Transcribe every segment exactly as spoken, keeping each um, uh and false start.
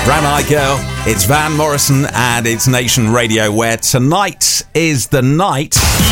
Brown Eyed Girl, it's Van Morrison and it's Nation Radio, where tonight is the night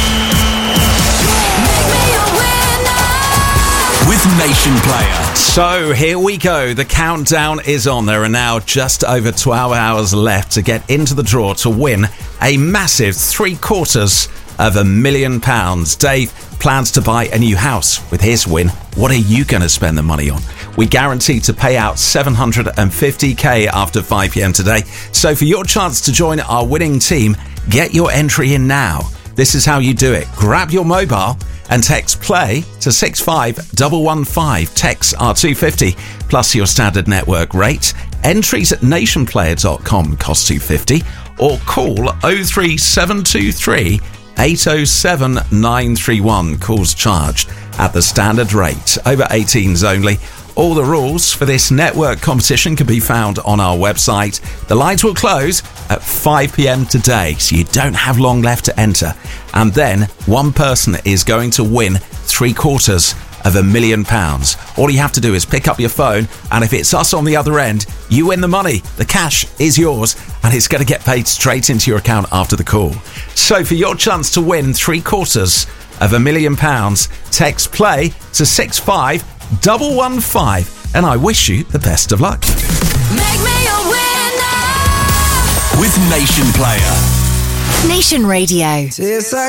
with Nation Player. So here we go, the countdown is on. There are now just over twelve hours left to get into the draw to win a massive three quarters of a million pounds. Dave plans to buy a new house with his win. What are you going to spend the money on? We guarantee to pay out seven hundred fifty k after five p.m. today. So for your chance to join our winning team, get your entry in now. This is how you do it. Grab your mobile and text play to six five one one five. Texts are two pounds fifty plus your standard network rate. Entries at nation player dot com cost two pounds fifty, or call oh three seven two three eight oh seven nine three one. Calls charged at the standard rate. Over eighteens only. All the rules for this network competition can be found on our website. The lines will close at five p.m. today, so you don't have long left to enter. And then one person is going to win three quarters of a million pounds. All you have to do is pick up your phone, and if it's us on the other end, you win the money. The cash is yours, and it's going to get paid straight into your account after the call. So for your chance to win three quarters of a million pounds, text play to six five one one five, and I wish you the best of luck. Make me a winner with Nation Player. Nation Radio.